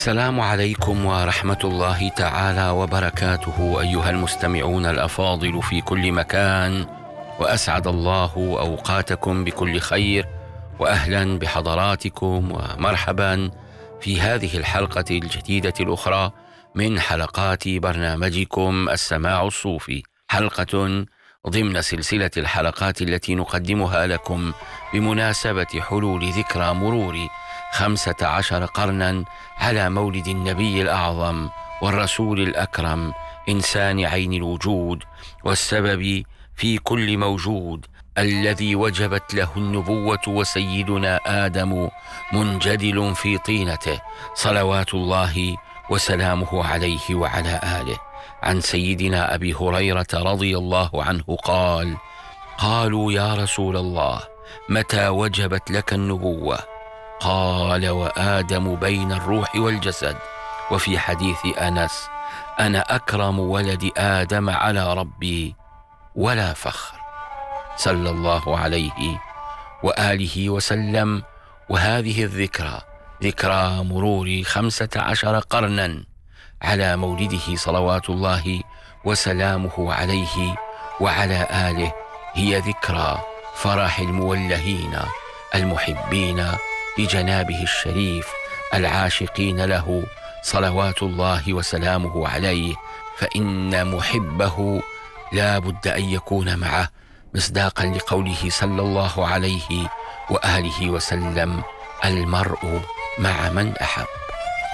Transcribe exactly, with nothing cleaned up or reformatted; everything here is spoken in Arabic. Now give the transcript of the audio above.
السلام عليكم ورحمة الله تعالى وبركاته أيها المستمعون الأفاضل في كل مكان، وأسعد الله أوقاتكم بكل خير، وأهلا بحضراتكم ومرحبا في هذه الحلقة الجديدة الأخرى من حلقات برنامجكم السماع الصوفي، حلقة ضمن سلسلة الحلقات التي نقدمها لكم بمناسبة حلول ذكرى مرور خمسة عشر قرنا على مولد النبي الأعظم والرسول الأكرم، إنسان عين الوجود والسبب في كل موجود، الذي وجبت له النبوة وسيدنا آدم منجدل في طينته، صلوات الله وسلامه عليه وعلى آله. عن سيدنا أبي هريرة رضي الله عنه قال: قالوا يا رسول الله متى وجبت لك النبوة؟ قال: وآدم بين الروح والجسد. وفي حديث أنس: أنا أكرم ولد آدم على ربي ولا فخر، صلى الله عليه وآله وسلم. وهذه الذكرى ذكرى مرور خمسة عشر قرنا على مولده صلوات الله وسلامه عليه وعلى آله، هي ذكرى فرح المولهين المحبين لجنابه الشريف العاشقين له صلوات الله وسلامه عليه، فإن محبه لا بد أن يكون معه، مصداقا لقوله صلى الله عليه وآله وسلم: المرء مع من أحب.